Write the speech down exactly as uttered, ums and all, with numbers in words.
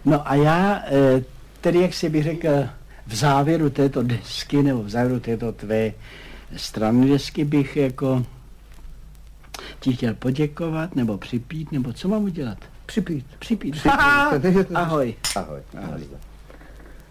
No a já, tedy jak si bych řekl, v závěru této desky, nebo v závěru této tvé strany desky bych jako ti chtěl poděkovat, nebo připít, nebo co mám udělat? Připít. Připít. Připít. Ahoj. Ahoj. Ahoj.